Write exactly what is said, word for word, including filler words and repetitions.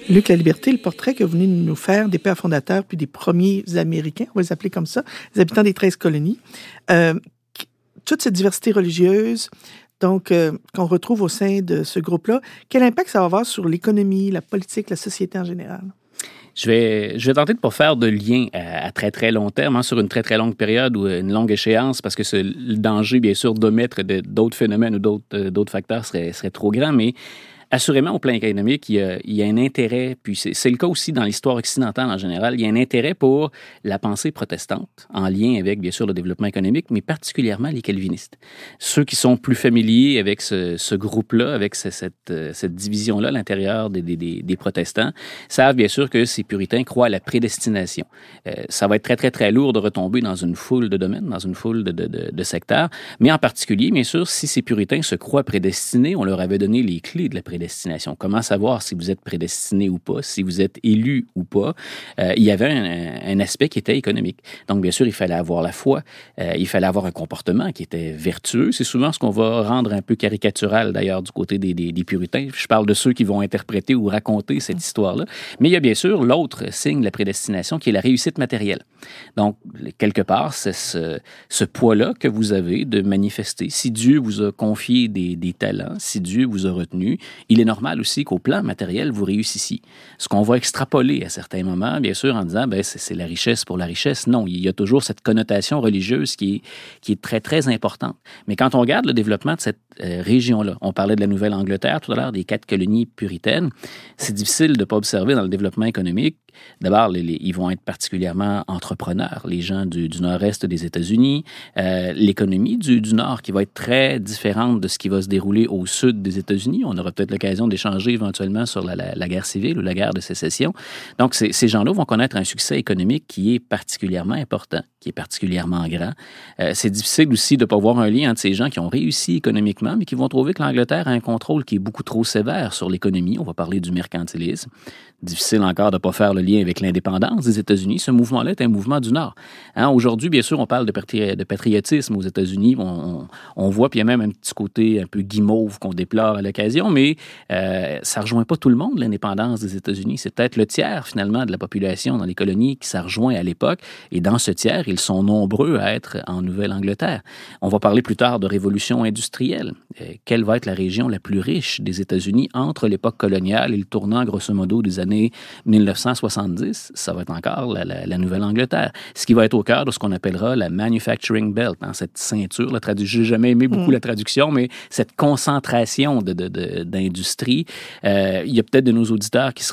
Luc Laliberté, le portrait que vous venez de nous faire des pères fondateurs puis des premiers Américains, on va les appeler comme ça, les habitants des treize colonies, euh, toute cette diversité religieuse, donc, euh, qu'on retrouve au sein de ce groupe-là, quel impact ça va avoir sur l'économie, la politique, la société en général? Je vais, je vais tenter de ne pas faire de lien à, à très, très long terme, hein, sur une très, très longue période ou une longue échéance, parce que ce, le danger, bien sûr, d'omettre de, d'autres phénomènes ou d'autres, euh, d'autres facteurs serait, serait trop grand, mais assurément, au plan économique, il y a, il y a un intérêt, puis c'est, c'est le cas aussi dans l'histoire occidentale en général, il y a un intérêt pour la pensée protestante, en lien avec, bien sûr, le développement économique, mais particulièrement les calvinistes. Ceux qui sont plus familiers avec ce, ce groupe-là, avec ce, cette, cette division-là à l'intérieur des, des, des, des protestants, savent bien sûr que ces puritains croient à la prédestination. Euh, ça va être très, très, très lourd de retomber dans une foule de domaines, dans une foule de, de, de, de secteurs, mais en particulier, bien sûr, si ces puritains se croient prédestinés, on leur avait donné les clés de la prédestination. Destination. Comment savoir si vous êtes prédestiné ou pas, si vous êtes élu ou pas? Euh, il y avait un, un aspect qui était économique. Donc, bien sûr, il fallait avoir la foi, euh, il fallait avoir un comportement qui était vertueux. C'est souvent ce qu'on va rendre un peu caricatural, d'ailleurs, du côté des, des, des puritains. Je parle de ceux qui vont interpréter ou raconter cette histoire-là. Mais il y a bien sûr l'autre signe de la prédestination qui est la réussite matérielle. Donc, quelque part, c'est ce, ce poids-là que vous avez de manifester. Si Dieu vous a confié des, des talents, si Dieu vous a retenu, il est normal aussi qu'au plan matériel, vous réussissiez. Ce qu'on va extrapoler à certains moments, bien sûr, en disant, ben c'est, c'est la richesse pour la richesse. Non, il y a toujours cette connotation religieuse qui est, qui est très, très importante. Mais quand on regarde le développement de cette euh, région-là, on parlait de la Nouvelle-Angleterre tout à l'heure, des quatre colonies puritaines, c'est difficile de ne pas observer dans le développement économique. D'abord, les, les, ils vont être particulièrement entrepreneurs, les gens du, du nord-est des États-Unis. Euh, l'économie du, du nord qui va être très différente de ce qui va se dérouler au sud des États-Unis. On aura peut-être l'occasion d'échanger éventuellement sur la, la, la guerre civile ou la guerre de sécession. Donc, ces, ces gens-là vont connaître un succès économique qui est particulièrement important, qui est particulièrement grand. Euh, c'est difficile aussi de ne pas voir un lien entre ces gens qui ont réussi économiquement, mais qui vont trouver que l'Angleterre a un contrôle qui est beaucoup trop sévère sur l'économie. On va parler du mercantilisme. Difficile encore de ne pas faire le lien avec l'indépendance des États-Unis. Ce mouvement-là est un mouvement du Nord. Hein, aujourd'hui, bien sûr, on parle de, patri- de patriotisme aux États-Unis. On, on, on voit, puis il y a même un petit côté un peu guimauve qu'on déplore à l'occasion, mais euh, ça ne rejoint pas tout le monde, l'indépendance des États-Unis. C'est peut-être le tiers, finalement, de la population dans les colonies qui ça rejoint à l'époque. Et dans ce tiers, ils sont nombreux à être en Nouvelle-Angleterre. On va parler plus tard de révolution industrielle. Euh, quelle va être la région la plus riche des États-Unis entre l'époque coloniale et le tournant, grosso modo, des années dix-neuf cent soixante-dix? Ça va être encore la, la, la Nouvelle-Angleterre. Ce qui va être au cœur de ce qu'on appellera la manufacturing belt, hein, cette ceinture. La tradu- J'ai jamais aimé beaucoup mmh. la traduction, mais cette concentration de, de, de, d'industrie. Euh, il y a peut-être de nos auditeurs qui se